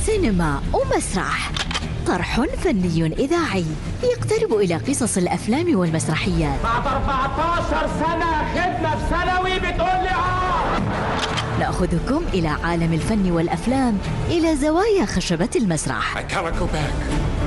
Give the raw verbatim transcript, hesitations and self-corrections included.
سينما ومسرح، طرح فني إذاعي يقترب إلى قصص الأفلام والمسرحيات. بعد أربعتاشر سنة خدمة في ثانوي بتقول لي آه. نأخذكم إلى عالم الفن والأفلام، إلى زوايا خشبة المسرح. I cannot go back.